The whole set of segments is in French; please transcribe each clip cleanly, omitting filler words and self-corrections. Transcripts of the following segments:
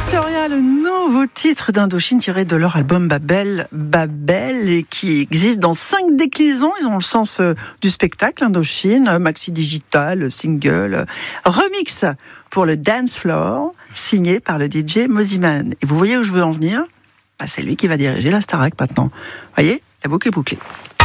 Victoria, le nouveau titre d'Indochine tiré de leur album Babel, qui existe dans 5 déclinaisons. Ils ont le sens du spectacle, Indochine, maxi digital, single, remix pour le dance floor, signé par le DJ Moziman. Et vous voyez où je veux en venir ? C'est lui qui va diriger la Starac maintenant. Vous voyez, la boucle est bouclée.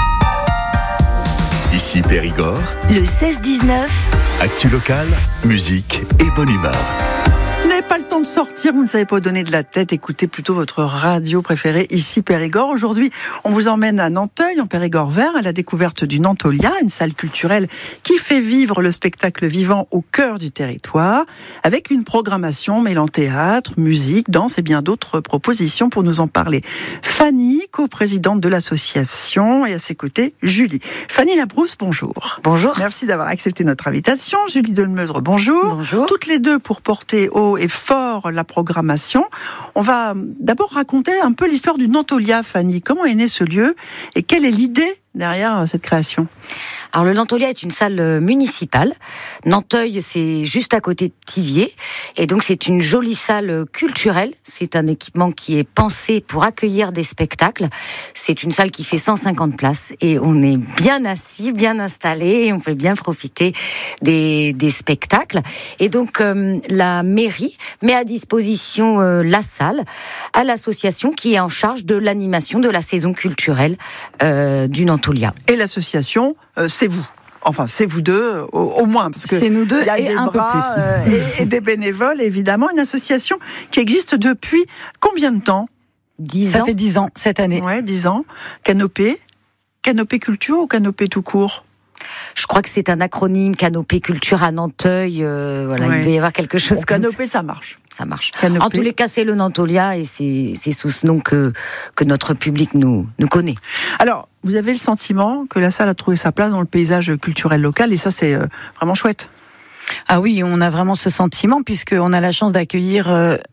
Ici Périgord, le 16-19, actu locale, musique et bonne humeur. Vous n'avez pas le temps de sortir, vous ne savez pas où donner de la tête, écoutez plutôt votre radio préférée, ici Périgord. Aujourd'hui, on vous emmène à Nanteuil, en Périgord vert, à la découverte du Nantolia, une salle culturelle qui fait vivre le spectacle vivant au cœur du territoire, avec une programmation mêlant théâtre, musique, danse et bien d'autres propositions. Pour nous en parler, Fanny, coprésidente de l'association, et à ses côtés, Julie. Fanny Labrousse, bonjour. Bonjour. Merci d'avoir accepté notre invitation. Julie Delmeusre, bonjour. Bonjour. Toutes les deux pour porter haut et fort la programmation. On va d'abord raconter un peu l'histoire du Nantolia, Fanny. Comment est né ce lieu et quelle est l'idée derrière cette création ? Alors le Nantolia est une salle municipale. Nanteuil, c'est juste à côté de Thiviers. Et donc c'est une jolie salle culturelle. C'est un équipement qui est pensé pour accueillir des spectacles. C'est une salle qui fait 150 places. Et on est bien assis, bien installé. Et on peut bien profiter des spectacles. Et donc la mairie met à disposition la salle à l'association qui est en charge de l'animation de la saison culturelle du Nantolia. Et l'association, c'est vous. Enfin, c'est vous deux, au moins. Parce que c'est nous deux y a et des un bras, peu plus. Et des bénévoles, évidemment. Une association qui existe depuis combien de temps ? 10 ans. Ça fait 10 ans, cette année. Ouais, 10 ans. Canopée Culture ou Canopée tout court ? Je crois que c'est un acronyme, Canopée Culture à Nanteuil. Voilà, Ouais. Il devait y avoir quelque chose comme Canopée, ça marche. ça marche. Canopée. En tous les cas, c'est le Nantolia et c'est sous ce nom que notre public nous connaît. Alors, vous avez le sentiment que la salle a trouvé sa place dans le paysage culturel local et ça, c'est vraiment chouette. Ah oui, on a vraiment ce sentiment puisqu'on a la chance d'accueillir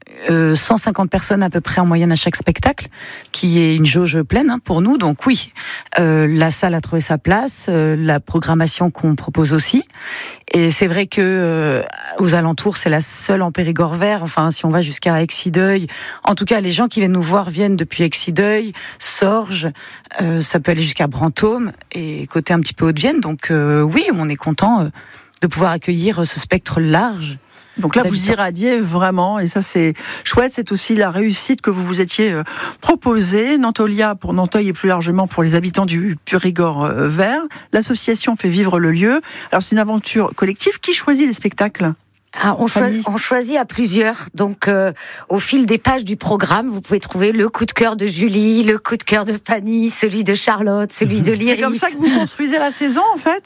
150 personnes à peu près en moyenne à chaque spectacle, qui est une jauge pleine pour nous. Donc oui, la salle a trouvé sa place, la programmation qu'on propose aussi. Et c'est vrai que aux alentours, c'est la seule en Périgord vert. Enfin, si on va jusqu'à Exideuil, en tout cas, les gens qui viennent nous voir viennent depuis Exideuil, Sorges, ça peut aller jusqu'à Brantôme et côté un petit peu Haute-Vienne. Donc oui, on est content de pouvoir accueillir ce spectre large. Donc là, vous irradiez vraiment, et ça c'est chouette, c'est aussi la réussite que vous vous étiez proposée. Nantolia pour Nanteuil et plus largement pour les habitants du Périgord vert. L'association fait vivre le lieu. Alors c'est une aventure collective. Qui choisit les spectacles ? On choisit à plusieurs. Donc, au fil des pages du programme, vous pouvez trouver le coup de cœur de Julie, le coup de cœur de Fanny, celui de Charlotte, celui de Lyris. C'est comme ça que vous construisez la saison, en fait ?